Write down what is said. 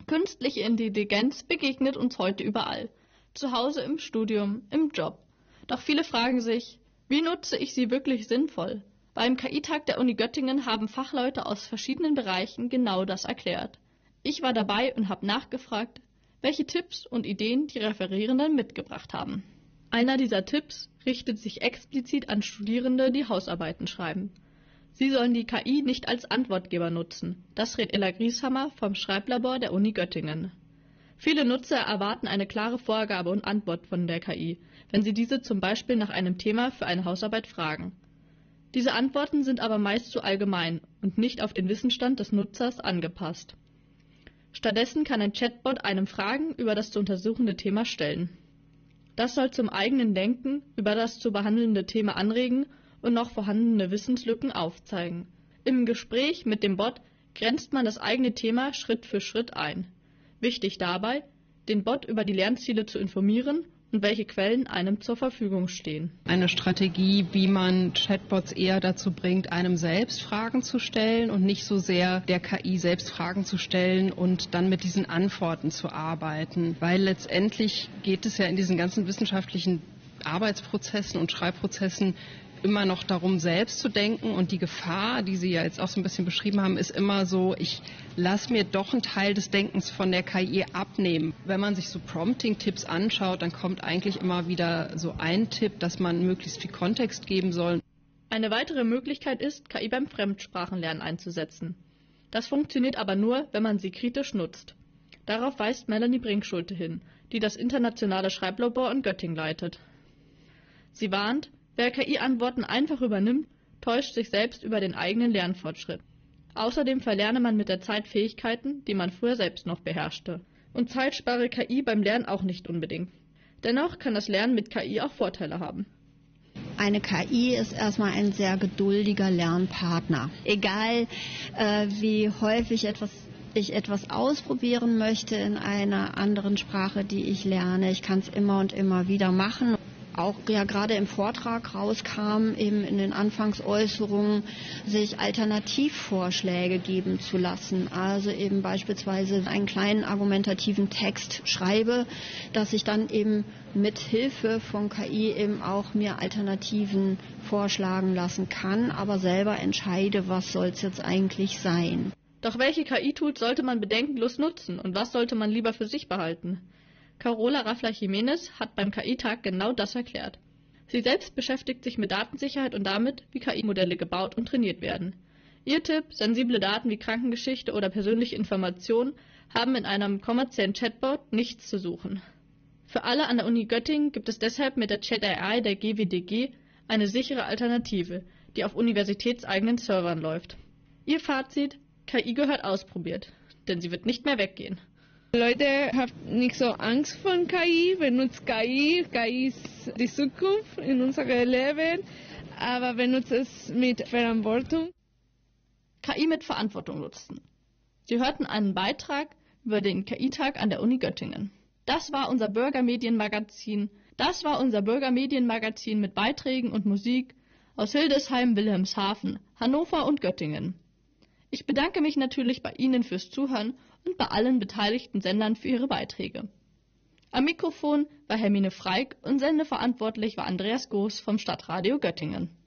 Künstliche Intelligenz begegnet uns heute überall. Zu Hause, im Studium, im Job. Doch viele fragen sich, wie nutze ich sie wirklich sinnvoll? Beim KI-Tag der Uni Göttingen haben Fachleute aus verschiedenen Bereichen genau das erklärt. Ich war dabei und habe nachgefragt, welche Tipps und Ideen die Referierenden mitgebracht haben. Einer dieser Tipps richtet sich explizit an Studierende, die Hausarbeiten schreiben. Sie sollen die KI nicht als Antwortgeber nutzen. Das rät Ella Grieshammer vom Schreiblabor der Uni Göttingen. Viele Nutzer erwarten eine klare Vorgabe und Antwort von der KI, wenn sie diese zum Beispiel nach einem Thema für eine Hausarbeit fragen. Diese Antworten sind aber meist zu allgemein und nicht auf den Wissensstand des Nutzers angepasst. Stattdessen kann ein Chatbot einem Fragen über das zu untersuchende Thema stellen. Das soll zum eigenen Denken über das zu behandelnde Thema anregen und noch vorhandene Wissenslücken aufzeigen. Im Gespräch mit dem Bot grenzt man das eigene Thema Schritt für Schritt ein. Wichtig dabei, den Bot über die Lernziele zu informieren und welche Quellen einem zur Verfügung stehen. Eine Strategie, wie man Chatbots eher dazu bringt, einem selbst Fragen zu stellen und nicht so sehr der KI selbst Fragen zu stellen und dann mit diesen Antworten zu arbeiten. Weil letztendlich geht es ja in diesen ganzen wissenschaftlichen Arbeitsprozessen und Schreibprozessen immer noch darum, selbst zu denken, und die Gefahr, die Sie ja jetzt auch so ein bisschen beschrieben haben, ist immer so, ich lasse mir doch einen Teil des Denkens von der KI abnehmen. Wenn man sich so Prompting-Tipps anschaut, dann kommt eigentlich immer wieder so ein Tipp, dass man möglichst viel Kontext geben soll. Eine weitere Möglichkeit ist, KI beim Fremdsprachenlernen einzusetzen. Das funktioniert aber nur, wenn man sie kritisch nutzt. Darauf weist Melanie Brinkschulte hin, die das internationale Schreiblabor in Göttingen leitet. Sie warnt, wer KI-Antworten einfach übernimmt, täuscht sich selbst über den eigenen Lernfortschritt. Außerdem verlerne man mit der Zeit Fähigkeiten, die man früher selbst noch beherrschte. Und Zeit spare KI beim Lernen auch nicht unbedingt. Dennoch kann das Lernen mit KI auch Vorteile haben. Eine KI ist erstmal ein sehr geduldiger Lernpartner. Egal wie häufig ich etwas ausprobieren möchte in einer anderen Sprache, die ich lerne, ich kann es immer und immer wieder machen. Auch ja gerade im Vortrag rauskam, eben in den Anfangsäußerungen, sich Alternativvorschläge geben zu lassen. Also eben beispielsweise einen kleinen argumentativen Text schreibe, dass ich dann eben mit Hilfe von KI eben auch mir Alternativen vorschlagen lassen kann, aber selber entscheide, was soll es jetzt eigentlich sein. Doch welche KI-Tools sollte man bedenkenlos nutzen und was sollte man lieber für sich behalten? Carola Raffler-Jimenez hat beim KI-Tag genau das erklärt. Sie selbst beschäftigt sich mit Datensicherheit und damit, wie KI-Modelle gebaut und trainiert werden. Ihr Tipp, sensible Daten wie Krankengeschichte oder persönliche Informationen haben in einem kommerziellen Chatbot nichts zu suchen. Für alle an der Uni Göttingen gibt es deshalb mit der Chat-AI der GWDG eine sichere Alternative, die auf universitätseigenen Servern läuft. Ihr Fazit: KI gehört ausprobiert, denn sie wird nicht mehr weggehen. Leute, habt nicht so Angst vor KI, benutzt KI. KI ist die Zukunft in unserem Leben, aber benutzt es mit Verantwortung. KI mit Verantwortung nutzen. Sie hörten einen Beitrag über den KI-Tag an der Uni Göttingen. Das war unser Bürgermedienmagazin. Mit Beiträgen und Musik aus Hildesheim, Wilhelmshaven, Hannover und Göttingen. Ich bedanke mich natürlich bei Ihnen fürs Zuhören und bei allen beteiligten Sendern für ihre Beiträge. Am Mikrofon war Hermine Freik und sendeverantwortlich war Andreas Goos vom Stadtradio Göttingen.